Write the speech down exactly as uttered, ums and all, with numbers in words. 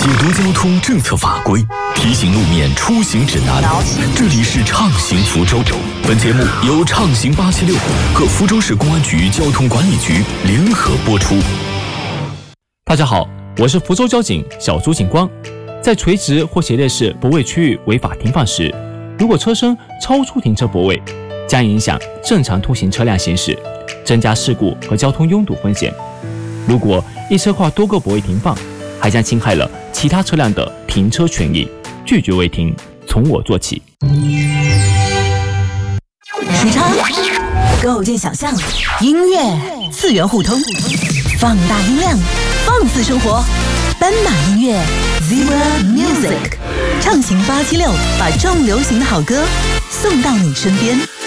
解读交通政策法规，提醒路面出行指南。这里是畅行福州，本节目由畅行八七六和福州市公安局交通管理局联合播出。 大家好，我是福州交警小朱警官。在垂直或斜列式泊位区域违法停放时，如果车身超出停车泊位，将影响正常通行车辆行驶，增加事故和交通拥堵风险。如果一车跨多个泊位停放，还将侵害了其他车辆的停车权益。拒绝违停，从我做起。 时差构建想象，音乐次元互通，放大音量，放肆生活。斑马音乐 Zebra Music， 畅行八七六，把重流行的好歌送到你身边。